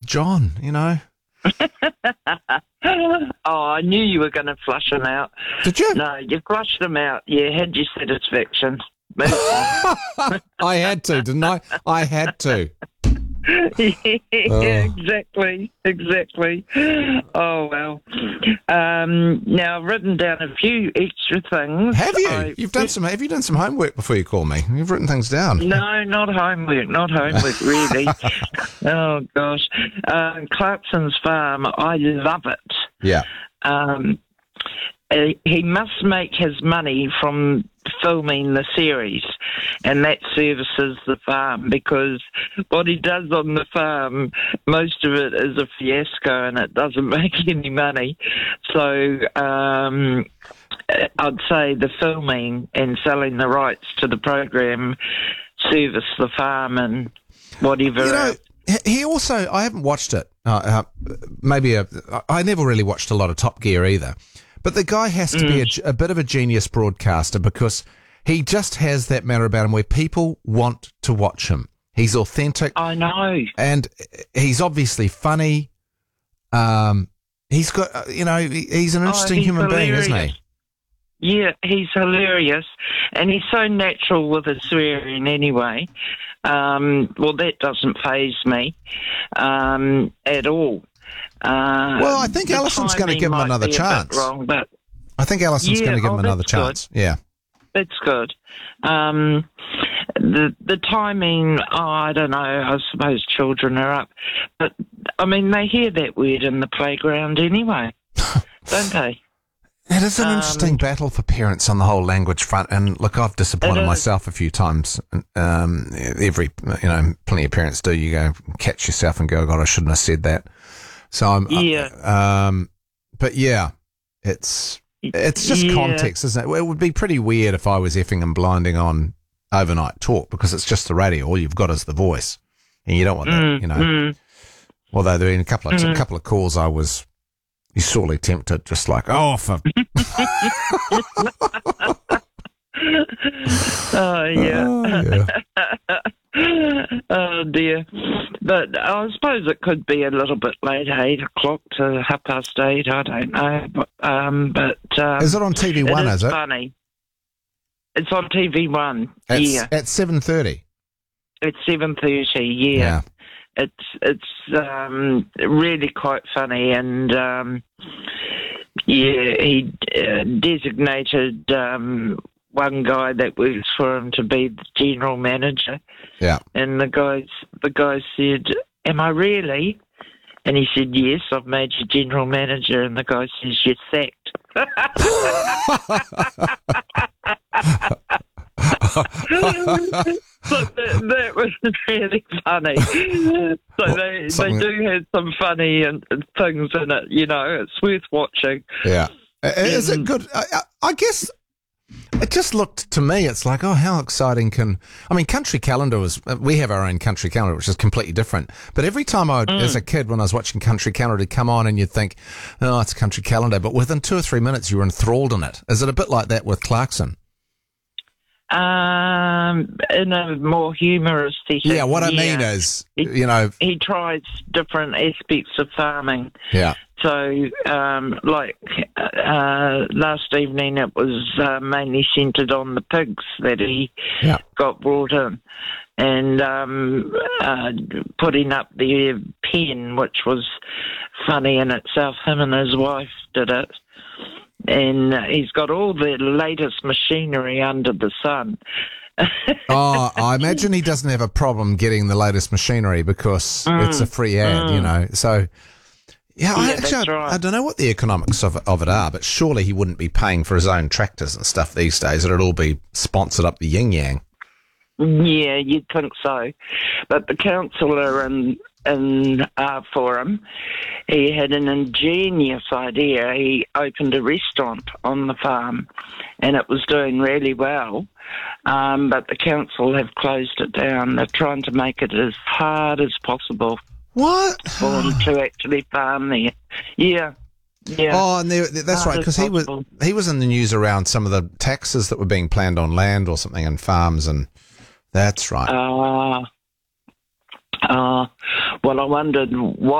John, you know. Oh, I knew you were going to flush him out. Did you? No, you flushed him out. Yeah, had your satisfaction. I had to, didn't I? I had to. Yeah, exactly. Oh, well. Now, I've written down a few extra things. Have you? Have you done some homework before you call me? You've written things down. No, not homework, really. Oh, gosh. Clarkson's Farm, I love it. Yeah. He must make his money from filming the series, and that services the farm, because what he does on the farm, most of it is a fiasco and it doesn't make any money. So I'd say the filming and selling the rights to the program service the farm and whatever. You know, he also, I haven't watched it. I never really watched a lot of Top Gear either. But the guy has to be a bit of a genius broadcaster, because he just has that manner about him where people want to watch him. He's authentic. I know. And he's obviously funny. He's got, he's an interesting human being, isn't he? Yeah, he's hilarious. And he's so natural with his swearing anyway. Well, that doesn't faze me at all. Well, I think Allison's going to give him another chance. Wrong, but I think Allison's going to give him another chance. Good. Yeah. That's good. The timing, I don't know, I suppose children are up. But, I mean, they hear that word in the playground anyway, don't they? It is an interesting battle for parents on the whole language front. And, look, I've disappointed myself a few times. Plenty of parents do. You go catch yourself and go, God, I shouldn't have said that. So but yeah, it's just context, isn't it? It would be pretty weird if I was effing and blinding on overnight talk, because it's just the radio. All you've got is the voice, and you don't want that, Although there have been a couple of calls I was sorely tempted, just like, for. Oh yeah. Oh, yeah. Oh dear. But I suppose it could be a little bit late, 8 o'clock to 8:30. I don't know. But is it on TV1? Is it? Funny. It's on TV1. At 7:30. It's 7:30. Yeah. It's really quite funny, and he designated one guy that works for him to be the general manager. Yeah. And the guy said, "Am I really?" And he said, "Yes, I've made you general manager." And the guy says, "You're sacked." So that was really funny. So they do have some funny and things in it, it's worth watching. Yeah. Is it good? I guess it just looked to me, it's like, how exciting Country Calendar we have our own Country Calendar, which is completely different. But every time as a kid, when I was watching Country Calendar, it'd come on and you'd think, it's Country Calendar. But within 2 or 3 minutes, you were enthralled in it. Is it a bit like that with Clarkson? In a more humorous setting. Yeah, what I mean is, he tries different aspects of farming. Yeah. So, last evening it was mainly centred on the pigs that he got brought in, and putting up their pen, which was funny in itself. Him and his wife did it. And he's got all the latest machinery under the sun. I imagine he doesn't have a problem getting the latest machinery, because it's a free ad, So, that's right. I don't know what the economics of it are, but surely he wouldn't be paying for his own tractors and stuff these days. It'd all be sponsored up the yin-yang. Yeah, you'd think so. But the councillor in for him, he had an ingenious idea. He opened a restaurant on the farm, and it was doing really well. But the council have closed it down. They're trying to make it as hard as possible. What? For him to actually farm there. Yeah. Yeah. Oh, and that's right, because he was in the news around some of the taxes that were being planned on land or something and farms, and that's right. Well, I wondered what